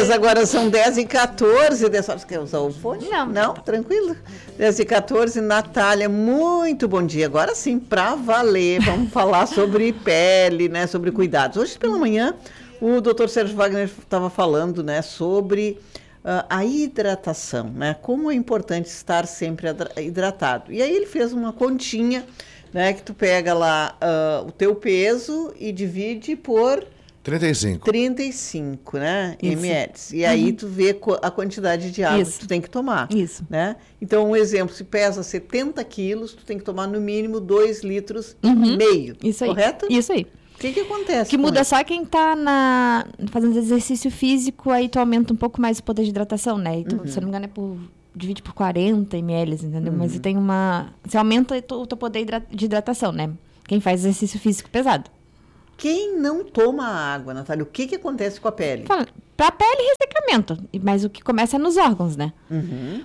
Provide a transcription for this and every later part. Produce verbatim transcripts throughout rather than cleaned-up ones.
dias, agora são dez e quatorze. Você quer usar o fone? Não. Não? Tranquilo? dez e quatorze, Natália, muito bom dia. Agora sim, pra valer, vamos falar sobre pele, né? Sobre cuidados. Hoje pela manhã, o doutor Sérgio Wagner estava falando, né? Sobre uh, a hidratação, né? Como é importante estar sempre hidratado. E aí ele fez uma continha, né? Que tu pega lá uh, o teu peso e divide por... trinta e cinco. trinta e cinco, né? Isso. ml. E aí Uhum. tu vê a quantidade de água Isso. que tu tem que tomar. Isso. Né? Então, um exemplo, se pesa setenta quilos, tu tem que tomar no mínimo dois litros Uhum. e meio. Isso aí. Correto? Isso aí. O que que acontece? O que com muda isso? só quem tá na, fazendo exercício físico, aí tu aumenta um pouco mais o poder de hidratação, né? E tu, Uhum. se eu não me engano, é por, divide por quarenta mililitros, entendeu? Uhum. Mas tem uma... Você aumenta o teu poder de hidratação, né? Quem faz exercício físico pesado. Quem não toma água, Natália, o que que acontece com a pele? Fala, pra pele, ressecamento. Mas o que começa é nos órgãos, né? Uhum.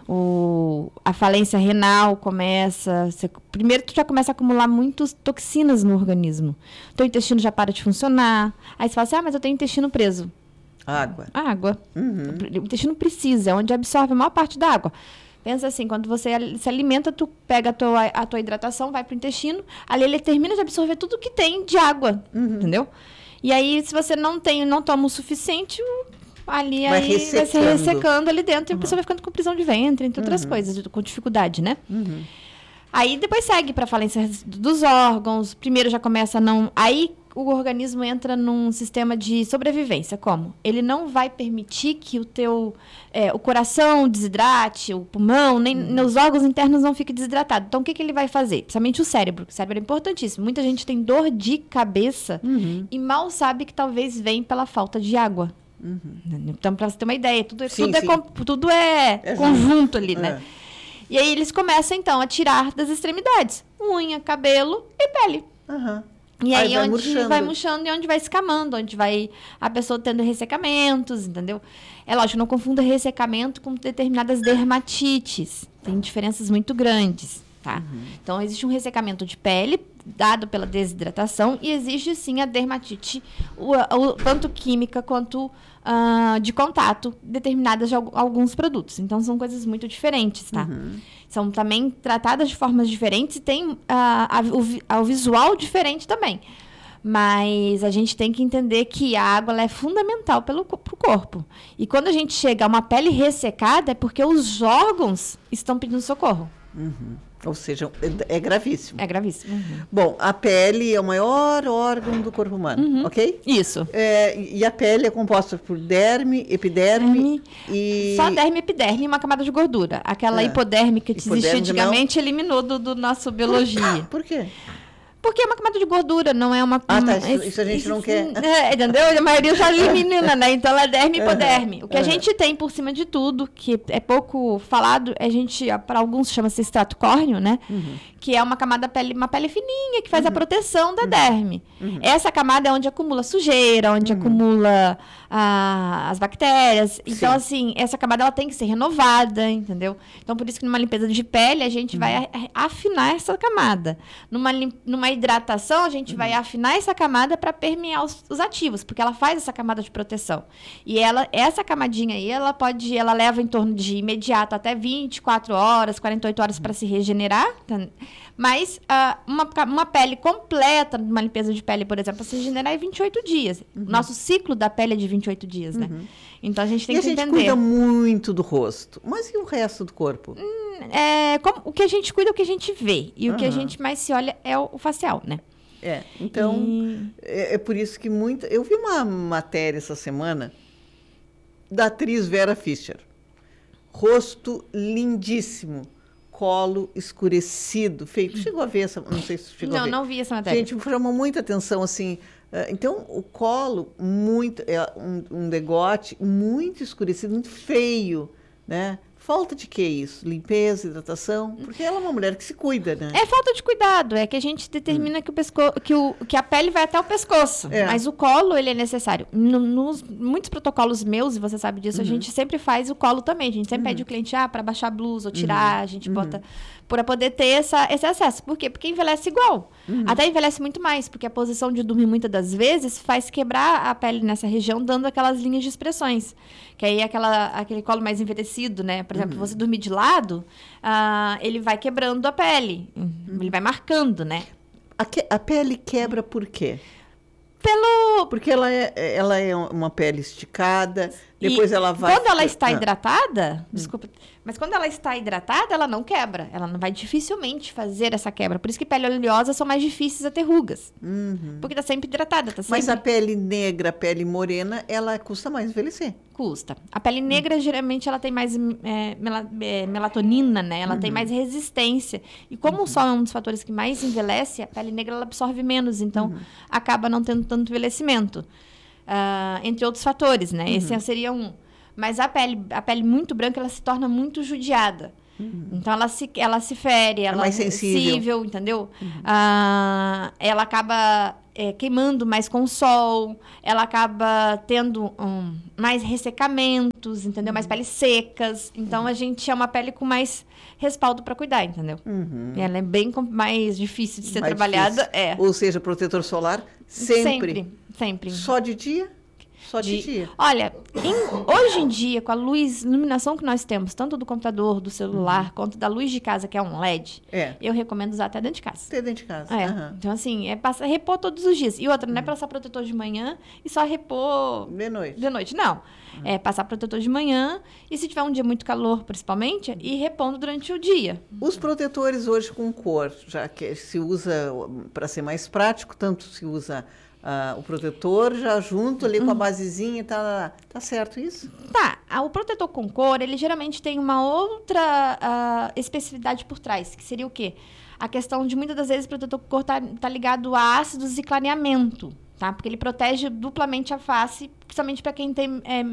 O, a falência renal começa... Você, primeiro, tu já começa a acumular muitas toxinas no organismo. O teu intestino já para de funcionar. Aí você fala assim, ah, mas eu tenho intestino preso. Água. Água. Uhum. O intestino precisa, é onde absorve a maior parte da água. Pensa assim, quando você se alimenta, tu pega a tua, a tua hidratação, vai pro intestino, ali ele termina de absorver tudo que tem de água, Uhum. entendeu? E aí, se você não tem, não toma o suficiente, o- ali Vai aí vai se ressecando. ressecando ali dentro, e a Uhum. pessoa vai ficando com prisão de ventre, entre outras coisas, de- com dificuldade, né? Uhum. Aí depois segue para falência dos órgãos. Primeiro já começa a não. Aí o organismo entra num sistema de sobrevivência. Como? Ele não vai permitir que o teu é, o coração desidrate, o pulmão, nem Uhum. os órgãos internos não fiquem desidratados. Então o que, que ele vai fazer? Principalmente o cérebro. O cérebro é importantíssimo. Muita gente tem dor de cabeça Uhum. e mal sabe que talvez vem pela falta de água. Uhum. Então, para você ter uma ideia, tudo, Sim, tudo, é, sim. com- tudo é, É conjunto ali, né? É. E aí eles começam, então, a tirar das extremidades. Unha, cabelo e pele. Aham. E aí, Aí vai onde murchando. vai murchando e onde vai escamando, onde vai a pessoa tendo ressecamentos, entendeu? É lógico, não confunda ressecamento com determinadas dermatites. Tem diferenças muito grandes, tá? Uhum. Então, existe um ressecamento de pele dado pela desidratação e existe, sim, a dermatite, o, o- tanto química quanto ah, de contato, determinadas de al- alguns produtos. Então, são coisas muito diferentes, tá? Uhum. São também tratadas de formas diferentes e tem ah, a- o, vi- a- o visual diferente também. Mas a gente tem que entender que a água ela é fundamental para o corpo. E quando a gente chega a uma pele ressecada, é porque os órgãos estão pedindo socorro. Uhum. Ou seja, é, é gravíssimo. É gravíssimo. Bom, a pele é o maior órgão do corpo humano, Uhum. ok? Isso. É, e a pele é composta por derme, epiderme Derme, e... Só derme e epiderme e uma camada de gordura. Aquela É. hipodérmica que Hipodérmica existia antigamente eliminou do, do nosso biologia. Por quê? Porque é uma camada de gordura, não é uma... Ah, tá, uma- isso- isso a gente não quer. É, entendeu? A maioria já elimina, né? Então ela é derme e hipoderme. O que a Uhum. gente tem por cima de tudo, que é pouco falado, a gente, para alguns chama-se extrato córneo, né? Uhum. Que é uma camada pele, uma pele fininha que faz a proteção da derme. Essa camada é onde acumula sujeira, onde acumula ah, as bactérias. Então, Sim. assim, essa camada ela tem que ser renovada, entendeu? Então, por isso que numa limpeza de pele, a gente vai a- a- afinar essa camada. Numa, lim- numa hidratação, a gente vai afinar essa camada para permear os, os ativos, porque ela faz essa camada de proteção. E ela, essa camadinha aí, ela pode, ela leva em torno de imediato até vinte e quatro horas, quarenta e oito horas para se regenerar, tá? Mas ah, uma, ca- uma pele completa, uma limpeza de pele, por exemplo, para se regenerar é vinte e oito dias. Nosso ciclo da pele é de vinte e oito dias, né? Então a gente tem E a que gente entender. cuida muito do rosto, mas e o resto do corpo? É, como- o que a gente cuida é o que a gente vê. E o que a Aham. gente mais se olha é o, o facial, né? É, então, E- é, é por isso que muita... Eu vi uma matéria essa semana da atriz Vera Fischer. Rosto lindíssimo, colo escurecido, feito. Chegou a ver essa... Não sei se chegou a Não, ver. não vi essa matéria. Gente, chamou muita atenção, assim. eh, Então, o colo, muito, é um, um degote muito escurecido, muito feio, né? Falta de que isso? Limpeza, hidratação? Porque ela é uma mulher que se cuida, né? É falta de cuidado, é que a gente determina hum. que, o pesco... que, o... que a pele vai até o pescoço, é. mas o colo, ele é necessário. No, nos muitos protocolos meus, e você sabe disso, uhum. a gente sempre faz o colo também. A gente sempre uhum. pede o cliente, ah, para baixar a blusa ou tirar, uhum. a gente uhum. bota para poder ter essa, esse acesso. Por quê? Porque envelhece igual. Uhum. Até envelhece muito mais, porque a posição de dormir muitas das vezes faz quebrar a pele nessa região, dando aquelas linhas de expressões. Que aí é aquela, aquele colo mais envelhecido, né? Por exemplo, uhum. você dormir de lado, uh, ele vai quebrando a pele. Uhum. Ele vai marcando, né? A, que, a pele quebra por quê? Pelo... Porque ela é, ela é uma pele esticada, depois e ela vai... Quando ela está ah. hidratada, hum. desculpa, mas quando ela está hidratada, ela não quebra. Ela não vai dificilmente fazer essa quebra. Por isso que pele oleosa são mais difíceis a ter rugas. Uhum. Porque está sempre hidratada. Tá sempre... Mas a pele negra, a pele morena, ela custa mais envelhecer. Custa. A pele negra, hum. geralmente, ela tem mais é, mela, é, melatonina, né? Ela uhum. tem mais resistência. E como uhum. o sol é um dos fatores que mais envelhece, a pele negra ela absorve menos. Então, uhum. acaba não tendo tanto envelhecimento. Uh, entre outros fatores, né? Uhum. Esse seria um. Mas a pele, a pele muito branca, ela se torna muito judiada. Uhum. Então, ela se, ela se fere, ela é mais sensível, sensível, entendeu? Uhum. Uh, ela acaba é, queimando mais com o sol, ela acaba tendo um, mais ressecamentos, entendeu? Uhum. Mais peles secas. Então, uhum. a gente é uma pele com mais respaldo para cuidar, entendeu? Uhum. Ela é bem mais difícil de ser mais trabalhada. É. Ou seja, protetor solar sempre. Sempre, sempre. Só de dia? Só de, de dia. Olha, em, hoje em dia, com a luz, iluminação que nós temos, tanto do computador, do celular, uhum. quanto da luz de casa, que é um L E D, é. eu recomendo usar até dentro de casa. Até dentro de casa. É. Uhum. Então, assim, é passar, repor todos os dias. E outra, não é passar protetor de manhã e só repor... De noite. De noite, não. Uhum. É passar protetor de manhã e, se tiver um dia muito calor, principalmente, ir repondo durante o dia. Os protetores hoje com cor, já que se usa, para ser mais prático, tanto se usa... Uh, o protetor já junto ali com a basezinha, tá, tá certo isso? Tá. O protetor com cor, ele geralmente tem uma outra uh, especificidade por trás, que seria o quê? A questão de, muitas das vezes, o protetor com cor tá, tá ligado a ácidos e clareamento, tá? Porque ele protege duplamente a face, principalmente para quem tem é,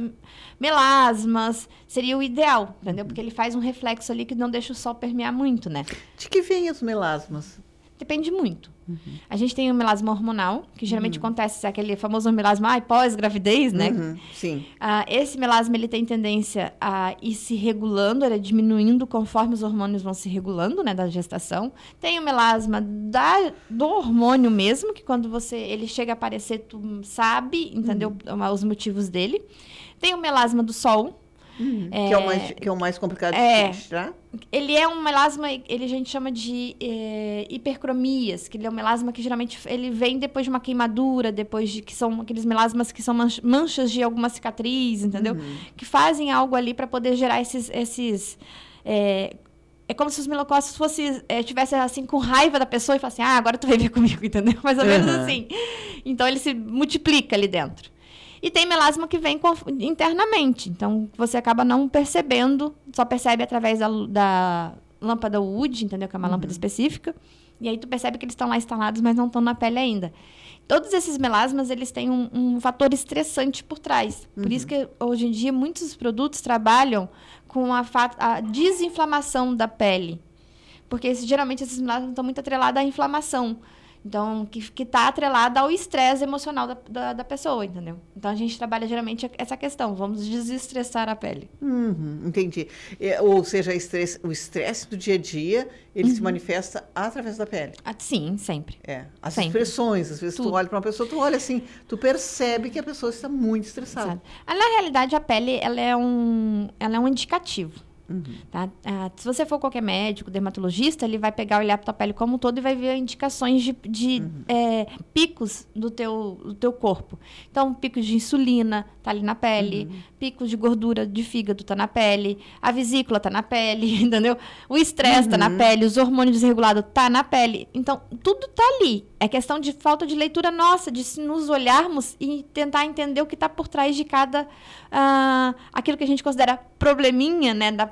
melasmas, seria o ideal, entendeu? Porque ele faz um reflexo ali que não deixa o sol permear muito, né? De que vem os melasmas? Depende muito. Uhum. A gente tem o melasma hormonal, que geralmente uhum. acontece, aquele famoso melasma ah, pós-gravidez, né? Uhum. Sim. Uh, esse melasma, ele tem tendência a ir se regulando, ele é diminuindo conforme os hormônios vão se regulando, né, da gestação. Tem o melasma da, do hormônio mesmo, que quando você, ele chega a aparecer, tu sabe, entendeu? Uhum. Os motivos dele. Tem o melasma do sol, Uhum. É, que, é o mais, que é o mais complicado é, de tirar? Ele é um melasma, ele a gente chama de é, hipercromias, que ele é um melasma que geralmente ele vem depois de uma queimadura, depois de que são aqueles melasmas que são manchas de alguma cicatriz, entendeu? Uhum. Que fazem algo ali para poder gerar esses... esses é, é como se os melocócitos fossem, é, tivessem assim, com raiva da pessoa e falassem, ah, agora tu vem ver comigo, entendeu? Mais ou uhum. menos assim. Então, ele se multiplica ali dentro. E tem melasma que vem com, internamente. Então, você acaba não percebendo, só percebe através da, da lâmpada Wood, entendeu? Que é uma uhum. lâmpada específica. E aí, tu percebe que eles estão lá instalados, mas não estão na pele ainda. Todos esses melasmas, eles têm um, um fator estressante por trás. Por uhum. isso que, hoje em dia, muitos produtos trabalham com a, a desinflamação da pele. Porque, geralmente, esses melasmas estão muito atrelados à inflamação. Então, que está atrelada ao estresse emocional da, da, da pessoa, entendeu? Então, a gente trabalha geralmente essa questão. Vamos desestressar a pele. Uhum, entendi. É, ou seja, estresse, o estresse do dia a dia, ele uhum. se manifesta através da pele. Ah, sim, sempre. É. As sempre. expressões, às vezes Tudo. Tu olha para uma pessoa, tu olha assim, tu percebe que a pessoa está muito estressada. Sabe? Na realidade, a pele, ela é um, ela é um indicativo. Uhum. Tá? Ah, se você for qualquer médico, dermatologista, ele vai pegar, olhar para tua pele como um todo e vai ver indicações de, de uhum. é, picos do teu, do teu corpo. Então, picos de insulina tá ali na pele, uhum. picos de gordura de fígado tá na pele, a vesícula tá na pele, entendeu? O estresse uhum. tá na pele, os hormônios desregulados tá na pele. Então, tudo tá ali. É questão de falta de leitura nossa, de nos olharmos e tentar entender o que está por trás de cada... Uh, aquilo que a gente considera probleminha, né, da pele.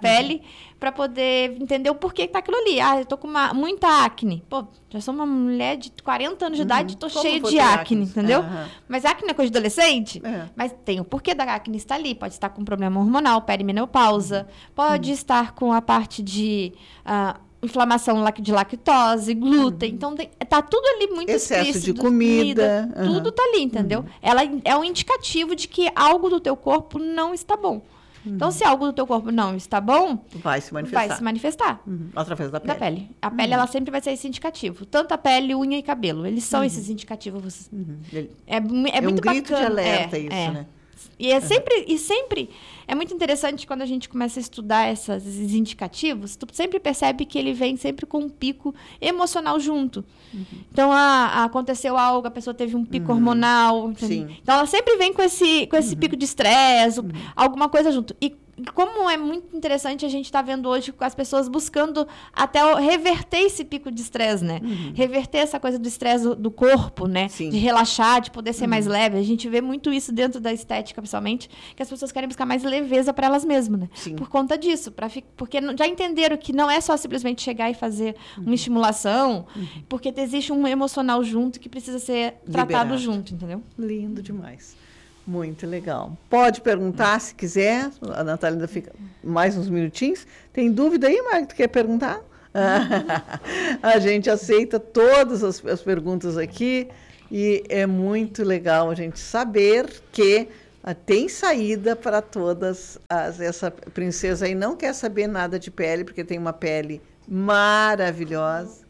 pele para poder entender o porquê que tá aquilo ali. Ah, eu tô com uma, muita acne. Pô, já sou uma mulher de quarenta anos de Uhum. idade, tô Como cheia foi de ter acne, acne? entendeu? Aham. Mas acne é coisa de adolescente? É. Mas tem o porquê da acne estar ali. Pode estar com problema hormonal, perimenopausa. Pode estar com a parte de ah, inflamação lac- de lactose, glúten. Então, tem, tá tudo ali muito Excesso explícito. de comida. Aham. Tudo tá ali, entendeu? Ela é um indicativo de que algo do teu corpo não está bom. Então, se algo do teu corpo não está bom, Vai se manifestar. vai se manifestar. Uhum. Através da pele. Da pele. A pele, ela sempre vai ser esse indicativo. Tanto a pele, unha e cabelo. Eles são esses indicativos. Uhum. Ele- É, mu- é É, um muito grito bacana. de alerta é, isso, é. né? E é sempre, e sempre é muito interessante quando a gente começa a estudar essas, esses indicativos, tu sempre percebe que ele vem sempre com um pico emocional junto. Uhum. Então, ah, aconteceu algo, a pessoa teve um pico hormonal. entendeu? Sim. Então, ela sempre vem com esse, com esse Uhum. pico de estresse, alguma coisa junto. E como é muito interessante a gente estar vendo hoje com as pessoas buscando até o- reverter esse pico de estresse, né? Reverter essa coisa do estresse do, do corpo, né? Uhum. Sim. De relaxar, de poder ser mais leve. A gente vê muito isso dentro da estética, principalmente, que as pessoas querem buscar mais leveza para elas mesmas, né? Sim. Por conta disso, pra fi- porque não- já entenderam que não é só simplesmente chegar e fazer uma estimulação, porque existe um emocional junto que precisa ser tratado Liberado. junto, entendeu? Lindo demais. Muito legal. Pode perguntar se quiser. A Natália ainda fica mais uns minutinhos. Tem dúvida aí, Marco? Tu quer perguntar? A gente aceita todas as, as perguntas aqui e é muito legal a gente saber que ah, tem saída para todas as. Essa princesa aí não quer saber nada de pele, porque tem uma pele maravilhosa.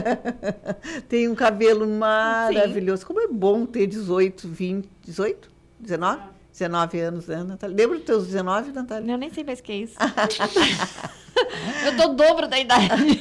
Tem um cabelo maravilhoso. Como é bom ter dezoito, vinte, dezoito? dezenove? dezenove anos, né, Natália? Lembra dos teus dezenove, Natália? Eu nem sei mais o que é isso. Eu tô o dobro da idade.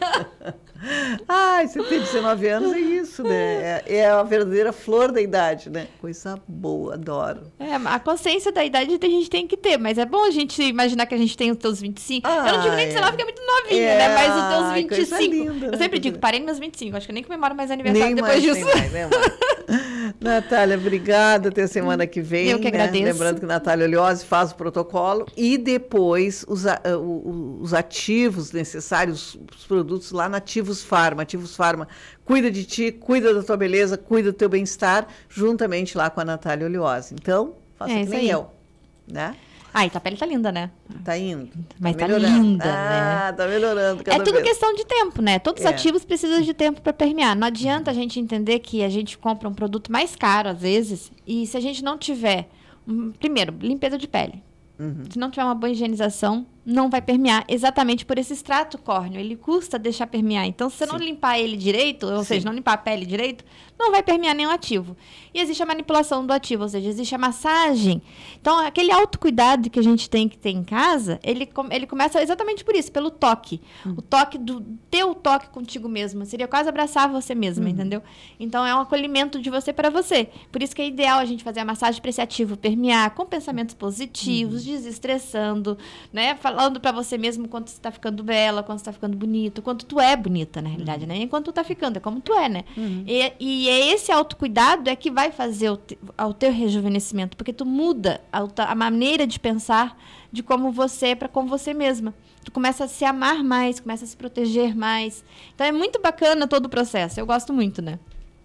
Ai, você tem dezenove anos, é isso, né? É, é a verdadeira flor da idade, né? Coisa boa, adoro. É, a consciência da idade a gente tem que ter, mas é bom a gente imaginar que a gente tem os teus vinte e cinco. Ah, eu não digo nem é. dezenove, que é muito novinha, É, né? Mas os teus ai, vinte e coisa cinco. linda, eu né? sempre digo, Coisa- parei nos meus vinte e cinco. Acho que eu nem comemoro mais aniversário Nem depois mais, disso. nem mais, né, mãe? Natália, obrigada. Até semana que vem. Eu que né? agradeço. Lembrando que Natália Oliose faz o protocolo e depois os, a- o- o- os ativos necessários, os produtos lá na Ativos Farma. Ativos Farma cuida de ti, cuida da tua beleza, cuida do teu bem-estar, juntamente lá com a Natália Oliose. Então, faça É que isso nem aí. eu. Né? Ai, tua pele tá linda, né? Tá indo. Mas tá melhorando. linda, Ah, tá melhorando cada É tudo vez. questão de tempo, né? Todos os É. ativos precisam de tempo para permear. Não adianta a gente entender que a gente compra um produto mais caro, às vezes, e se a gente não tiver, hum, primeiro, limpeza de pele. Uhum. Se não tiver uma boa higienização, não vai permear exatamente por esse extrato córneo. Ele custa deixar permear. Então, se você não Sim. limpar ele direito, ou Sim. seja, não limpar a pele direito, não vai permear nenhum ativo. E existe a manipulação do ativo, ou seja, existe a massagem. Então, aquele autocuidado que a gente tem que ter em casa, ele, com- ele começa exatamente por isso, pelo toque. O toque do teu toque contigo mesmo. Seria quase abraçar você mesma, entendeu? Então, é um acolhimento de você para você. Por isso que é ideal a gente fazer a massagem para esse ativo permear com pensamentos positivos, desestressando, né? Falando para você mesmo quanto você tá ficando bela, quanto você tá ficando bonito, quanto tu é bonita, na realidade, né? Enquanto tu tá ficando, é como tu é, né? E, e é esse autocuidado é que vai fazer o, te, o teu rejuvenescimento, porque tu muda a, a maneira de pensar de como você é para com você mesma. Tu começa a se amar mais, começa a se proteger mais. Então é muito bacana todo o processo. Eu gosto muito, né?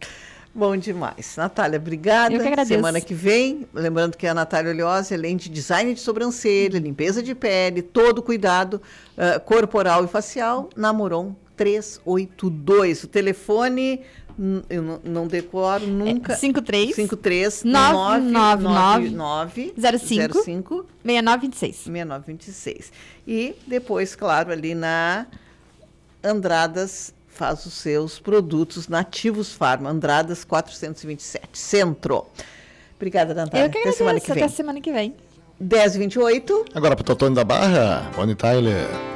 Bom demais. Natália, obrigada. Eu que agradeço. Semana que vem, lembrando que a Natália Oliose, além de design de sobrancelha, limpeza de pele, todo o cuidado uh, corporal e facial, na Moron trezentos e oitenta e dois. O telefone, hum, eu não, não decoro nunca. É cinco três cinco três nove nove nove nove zero cinco cinco seis nove dois seis. seis nove dois seis. E depois, claro, ali na Andradas, faz os seus produtos nativos Farma, Andradas quatrocentos e vinte e sete, Centro. Obrigada, Natália. Eu que Até agradeço. semana que Até vem. semana que vem. dez e vinte e oito. Agora pro Totônio da Barra, Bonnie Tyler.